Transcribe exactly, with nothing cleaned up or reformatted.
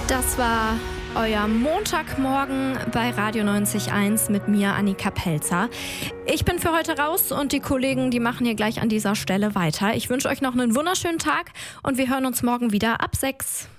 Das war euer Montagmorgen bei Radio neunzig Komma eins mit mir, Annika Pelzer. Ich bin für heute raus und die Kollegen, die machen hier gleich an dieser Stelle weiter. Ich wünsche euch noch einen wunderschönen Tag und wir hören uns morgen wieder ab sechs.